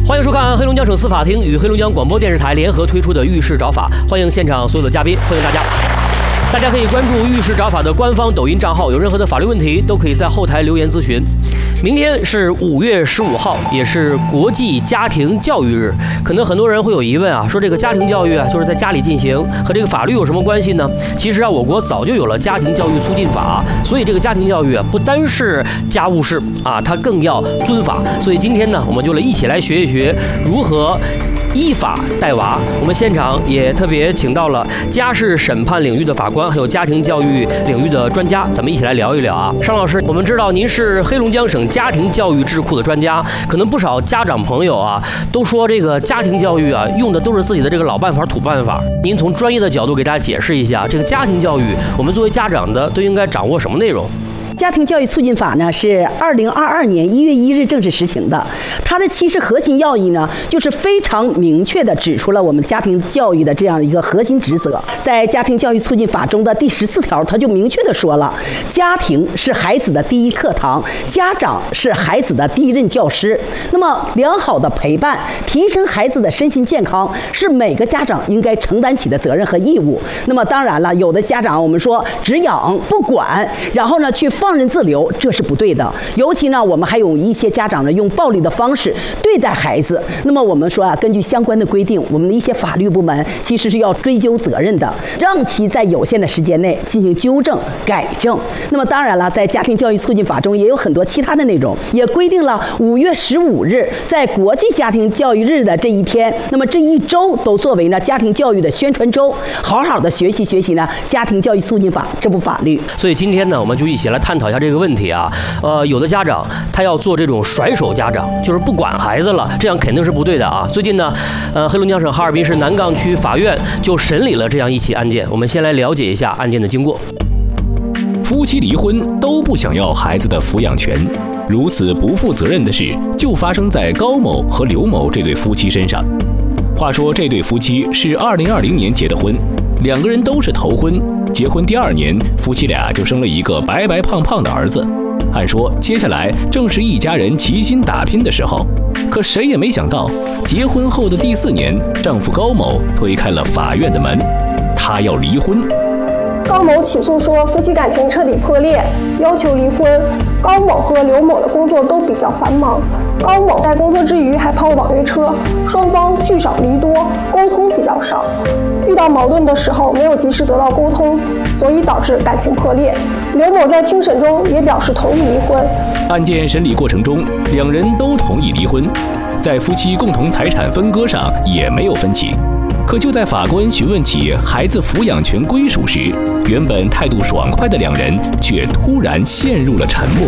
欢迎收看黑龙江省司法厅与黑龙江广播电视台联合推出的《遇事找法》，欢迎现场所有的嘉宾，欢迎大家。大家可以关注《遇事找法》的官方抖音账号，有任何的法律问题都可以在后台留言咨询。明天是5月15号，也是国际家庭教育日。可能很多人会有疑问啊，说这个家庭教育啊，就是在家里进行，和这个法律有什么关系呢？其实啊，我国早就有了家庭教育促进法，所以这个家庭教育啊，不单是家务事啊，它更要遵法。所以今天呢，我们就一起来学一学如何依法带娃。我们现场也特别请到了家事审判领域的法官，还有家庭教育领域的专家，咱们一起来聊一聊啊。尚老师，我们知道您是黑龙江省家庭教育智库的专家，可能不少家长朋友啊都说这个家庭教育啊用的都是自己的这个老办法、土办法。您从专业的角度给大家解释一下，这个家庭教育我们作为家长的都应该掌握什么内容？ 家庭教育促进法呢是2022年1月1日正式实行的，它的其实核心要义呢，就是非常明确地指出了我们家庭教育的这样一个核心职责。在家庭教育促进法中的第14条，它就明确地说了，家庭是孩子的第一课堂，家长是孩子的第一任教师。那么良好的陪伴，提升孩子的身心健康，是每个家长应该承担起的责任和义务。那么当然了，有的家长我们说只养不管，然后呢去放任自流，这是不对的。尤其呢，我们还有一些家长呢用暴力的方式对待孩子。那么我们说啊，根据相关的规定，我们的一些法律部门其实是要追究责任的，让其在有限的时间内进行纠正改正。那么当然了，在家庭教育促进法中也有很多其他的内容，也规定了5月15日在国际家庭教育日的这一天，那么这一周都作为呢家庭教育的宣传周，好好的学习学习呢家庭教育促进法这部法律。 所以今天呢，我们就一起来探讨一下这个问题啊。有的家长他要做这种甩手家长，就是不管孩子了，这样肯定是不对的啊。最近呢，黑龙江省哈尔滨市南岗区法院就审理了这样一起案件，我们先来了解一下案件的经过。 夫妻离婚都不想要孩子的抚养权，如此不负责任的事就发生在高某和刘某这对夫妻身上。话说这对夫妻是2020年结的婚，两个人都是头婚，结婚第2年，夫妻俩就生了一个白白胖胖的儿子。按说接下来正是一家人齐心打拼的时候，可谁也没想到，结婚后的第4年，丈夫高某推开了法院的门，他要离婚。 高某起诉说夫妻感情彻底破裂，要求离婚。高某和刘某的工作都比较繁忙，高某在工作之余还跑网约车，双方聚少离多，沟通比较少。遇到矛盾的时候没有及时得到沟通，所以导致感情破裂。刘某在庭审中也表示同意离婚。 案件审理过程中，两人都同意离婚，在夫妻共同财产分割上也没有分歧。可就在法官询问起孩子抚养权归属时，原本态度爽快的两人却突然陷入了沉默。